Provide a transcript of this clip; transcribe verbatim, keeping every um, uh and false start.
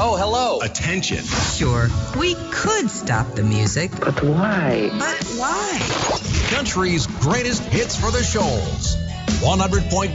Oh, hello. Attention. Sure, we could stop the music. But why? But why? Country's greatest hits for the Shoals. one hundred point